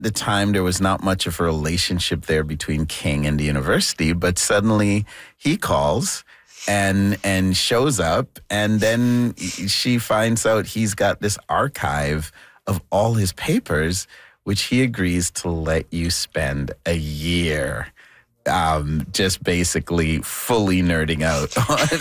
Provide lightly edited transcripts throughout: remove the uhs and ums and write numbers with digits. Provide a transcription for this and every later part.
the time, there was not much of a relationship there between King and the university, but suddenly he calls and shows up, and then she finds out he's got this archive of all his papers, which he agrees to let you spend a year just basically fully nerding out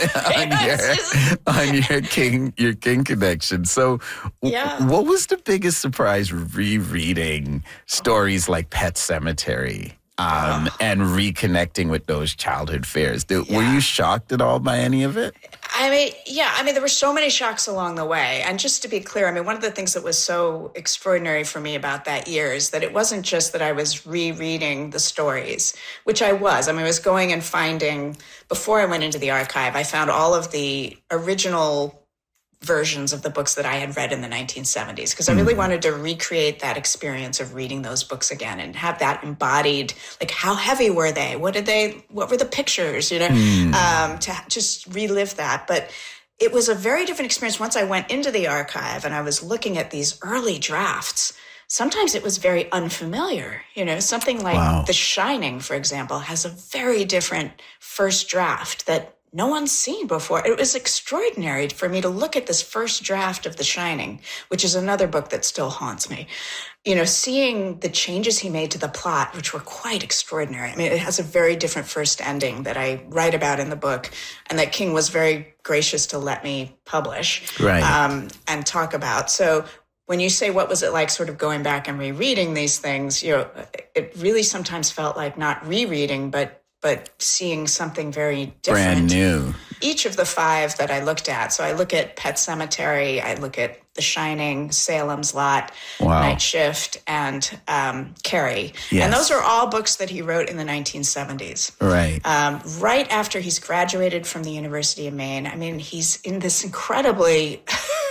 on your King connection. So what was the biggest surprise rereading stories like Pet Sematary and reconnecting with those childhood fears? Were you shocked at all by any of it? I mean, there were so many shocks along the way. And just to be clear, I mean, one of the things that was so extraordinary for me about that year is that it wasn't just that I was rereading the stories, which I was. I mean, I was going and finding, before I went into the archive, I found all of the original versions of the books that I had read in the 1970s, because I really wanted to recreate that experience of reading those books again and have that embodied, like how heavy were they? What were the pictures, to just relive that. But it was a very different experience once I went into the archive and I was looking at these early drafts. Sometimes it was very unfamiliar, something like The Shining, for example, has a very different first draft that no one's seen before. It was extraordinary for me to look at this first draft of The Shining, which is another book that still haunts me. Seeing the changes he made to the plot, which were quite extraordinary. I mean, it has a very different first ending that I write about in the book, and that King was very gracious to let me publish and talk about. So when you say what was it like sort of going back and rereading these things, it really sometimes felt like not rereading, but seeing something very different. Brand new. Each of the 5 that I looked at. So I look at Pet Sematary, I look at The Shining, Salem's Lot, Night Shift, and Carrie. Yes. And those are all books that he wrote in the 1970s. Right. Right after he's graduated from the University of Maine. I mean, he's in this incredibly,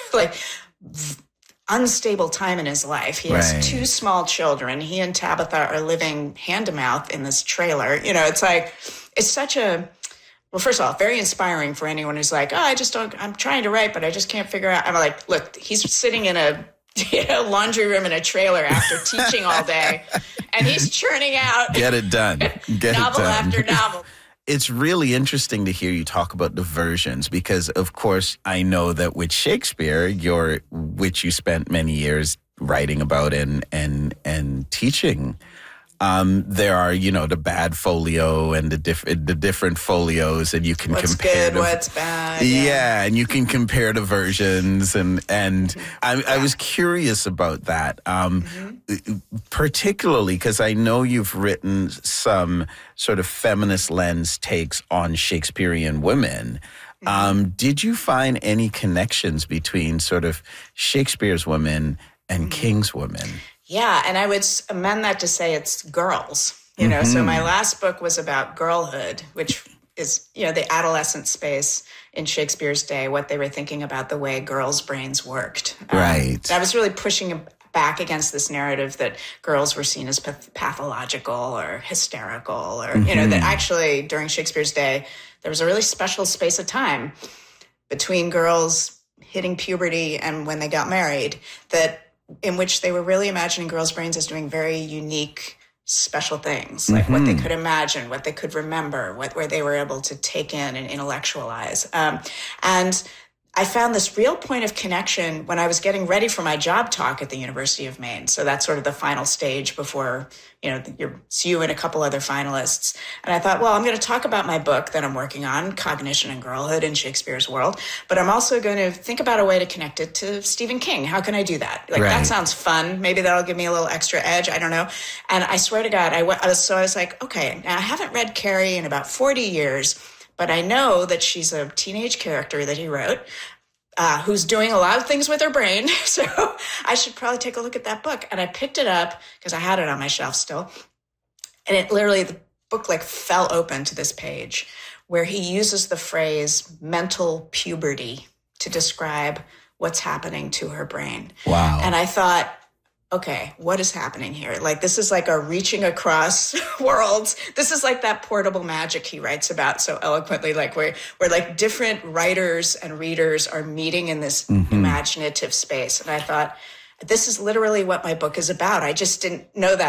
unstable time in his life. He has 2 small children. He and Tabitha are living hand to mouth in this trailer. It's such a, well, first of all, very inspiring for anyone who's like, I'm trying to write, but I just can't figure out. I'm like, look, he's sitting in a laundry room in a trailer after teaching all day, and he's churning out. Get it done. Novel after novel. It's really interesting to hear you talk about the versions because, of course, I know that with Shakespeare, which you spent many years writing about and teaching, there are, the bad folio and the different folios, and you can what's compare good, what's bad. Yeah, and you can compare the versions, and I was curious about that, particularly because I know you've written some sort of feminist lens takes on Shakespearean women. Did you find any connections between sort of Shakespeare's women and King's women? Yeah, and I would amend that to say it's girls, So my last book was about girlhood, which is, the adolescent space in Shakespeare's day, what they were thinking about the way girls' brains worked. Right. I was really pushing back against this narrative that girls were seen as pathological or hysterical or, that actually during Shakespeare's day, there was a really special space of time between girls hitting puberty and when they got married in which they were really imagining girls' brains as doing very unique, special things, like what they could imagine, what they could remember, where they were able to take in and intellectualize. And I found this real point of connection when I was getting ready for my job talk at the University of Maine. So that's sort of the final stage before, it's you and a couple other finalists. And I thought, well, I'm going to talk about my book that I'm working on, Cognition and Girlhood in Shakespeare's World, but I'm also going to think about a way to connect it to Stephen King. How can I do that? That sounds fun. Maybe that'll give me a little extra edge. I don't know. And I swear to God, I was like, okay, now I haven't read Carrie in about 40 years, but I know that she's a teenage character that he wrote who's doing a lot of things with her brain. So I should probably take a look at that book. And I picked it up because I had it on my shelf still. And it literally, the book fell open to this page where he uses the phrase mental puberty to describe what's happening to her brain. Wow. And I thought, okay, what is happening here? This is like a reaching across worlds. This is like that portable magic he writes about so eloquently, where different writers and readers are meeting in this imaginative space. And I thought, this is literally what my book is about. I just didn't know that